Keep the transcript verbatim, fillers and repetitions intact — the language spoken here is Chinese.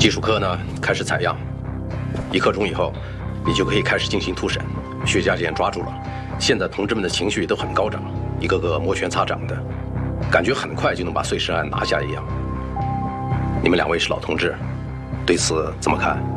技术科呢开始采样，一刻钟以后，你就可以开始进行突审。薛家健抓住了，现在同志们的情绪都很高涨，一个个摩拳擦掌的，感觉很快就能把碎尸案拿下一样。你们两位是老同志，对此怎么看？